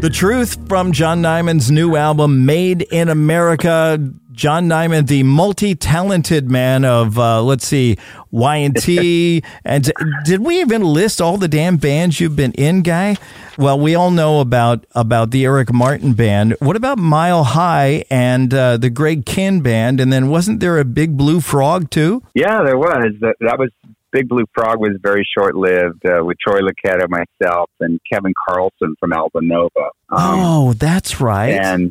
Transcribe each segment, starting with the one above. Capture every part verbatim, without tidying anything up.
The Truth from John Nyman's new album, Made in America. John Nyman, the multi-talented man of, uh, let's see, Y and T. And did we even list all the damn bands you've been in, Guy? Well, we all know about, about the Eric Martin Band. What about Mile High and uh, the Greg Kihn Band? And then wasn't there a Big Blue Frog, too? Yeah, there was. That, that was Big Blue Frog was very short-lived uh, with Troy Luccketta, myself, and Kevin Carlson from Alba Nova. Um, oh, that's right. And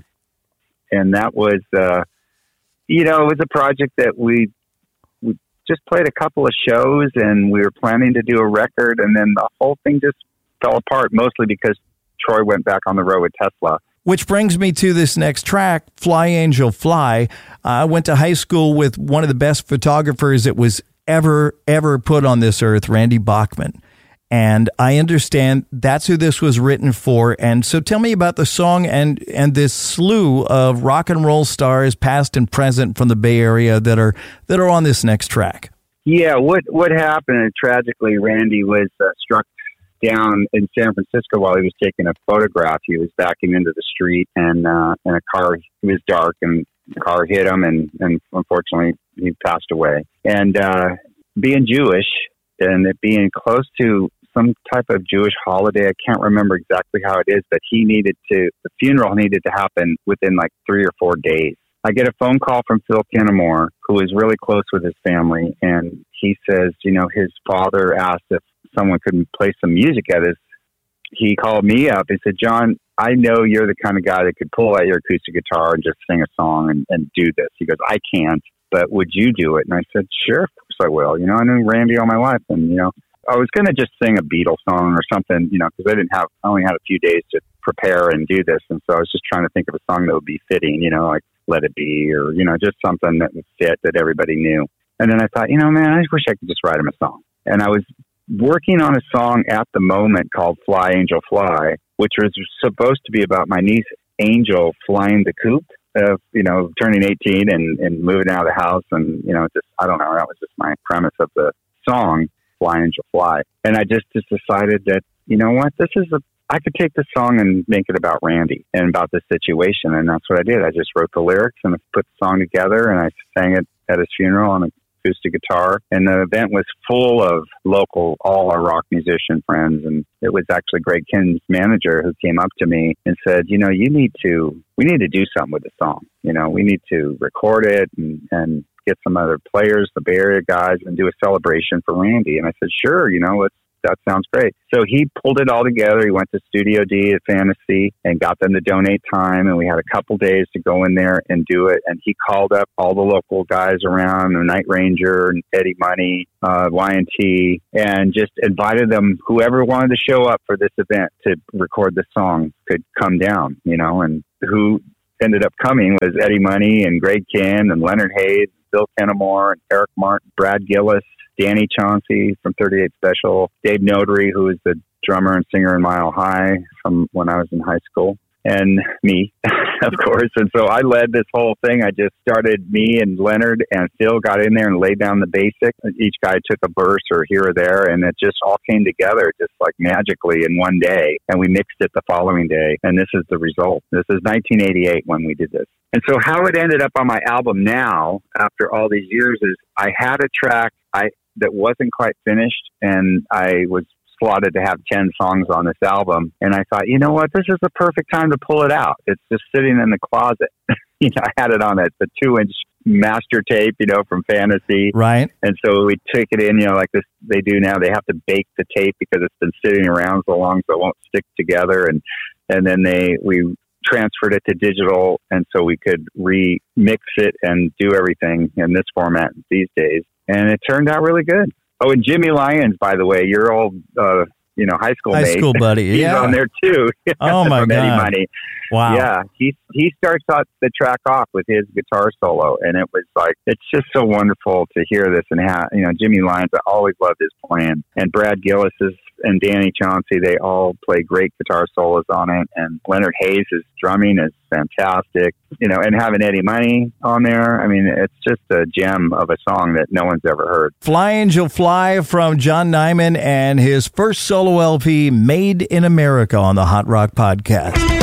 and that was, uh, you know, it was a project that we we just played a couple of shows, and we were planning to do a record, and then the whole thing just fell apart, mostly because Troy went back on the road with Tesla. Which brings me to this next track, Fly Angel Fly. Uh, I went to high school with one of the best photographers that was ever, ever put on this earth, Randy Bachman. And I understand that's who this was written for. And so tell me about the song and, and this slew of rock and roll stars, past and present, from the Bay Area that are that are on this next track. Yeah, what what happened, and tragically, Randy was uh, struck down in San Francisco while he was taking a photograph. He was backing into the street, and uh, and a car, it was dark, and the car hit him, and, and unfortunately, he passed away. And uh, being Jewish and it being close to some type of Jewish holiday, I can't remember exactly how it is, but he needed to, the funeral needed to happen within like three or four days. I get a phone call from Phil Kennemore, who is really close with his family, and he says, you know, his father asked if someone could play some music at his, he called me up and said, John, I know you're the kind of guy that could pull out your acoustic guitar and just sing a song and, and do this. He goes, I can't, but would you do it? And I said, sure, of course I will. You know, I knew Randy all my life, and, you know, I was going to just sing a Beatles song or something, you know, because I didn't have, I only had a few days to prepare and do this. And so I was just trying to think of a song that would be fitting, you know, like Let It Be, or, you know, just something that would fit, that everybody knew. And then I thought, you know, man, I wish I could just write him a song. And I was working on a song at the moment called Fly Angel Fly, which was supposed to be about my niece Angel flying the coop of, you know, turning eighteen and, and moving out of the house. And, you know, just, I don't know, that was just my premise of the song, Fly Angel Fly. And I just, just decided that, you know what, this is a, I could take this song and make it about Randy and about this situation. And that's what I did. I just wrote the lyrics and put the song together, and I sang it at his funeral on acoustic guitar. And the event was full of local, all our rock musician friends. And it was actually Greg Kihn's manager who came up to me and said, you know, you need to, we need to do something with the song. You know, we need to record it and, and get some other players, the Bay Area guys, and do a celebration for Randy. And I said, sure, you know, let's, that sounds great. So he pulled it all together. He went to Studio D at Fantasy and got them to donate time. And we had a couple days to go in there and do it. And he called up all the local guys around, the Night Ranger and Eddie Money, uh, Y and T, and just invited them, whoever wanted to show up for this event to record the song could come down, you know. And who ended up coming was Eddie Money and Greg Kihn and Leonard Hayes, Phil Kennemore and Eric Martin, Brad Gillis, Danny Chauncey from thirty-eight Special, Dave Notary, who is the drummer and singer in Mile High from when I was in high school, and me, of course. And so I led this whole thing. I just started, me and Leonard and Phil got in there and laid down the basics. Each guy took a verse or here or there, and it just all came together just like magically in one day. And we mixed it the following day, and this is the result. This is nineteen eighty-eight when we did this. And so how it ended up on my album now, after all these years, is I had a track I that wasn't quite finished, and I was slotted to have ten songs on this album. And I thought, you know what, this is the perfect time to pull it out. It's just sitting in the closet. You know, I had it on a, a two inch master tape, you know, from Fantasy. Right. And so we take it in, you know, like this, they do now. They have to bake the tape because it's been sitting around so long, so it won't stick together. And, and then they, we transferred it to digital. And so we could remix it and do everything in this format these days. And it turned out really good. Oh, and Jimmy Lyons, by the way, your old, uh, you know, high school high mate. school buddy. He's yeah. on there too. Oh my from God. Eddie Money. Wow. Yeah. He, he starts out the track off with his guitar solo. And it was like, it's just so wonderful to hear this and have, you know, Jimmy Lyons, I always loved his playing. And Brad Gillis is, and Danny Chauncey, they all play great guitar solos on it. And Leonard Hayes' drumming is fantastic, you know, and having Eddie Money on there. I mean, it's just a gem of a song that no one's ever heard. Fly Angel Fly from John Nyman and his first solo L P, Made in America, on the Hot Rock Podcast.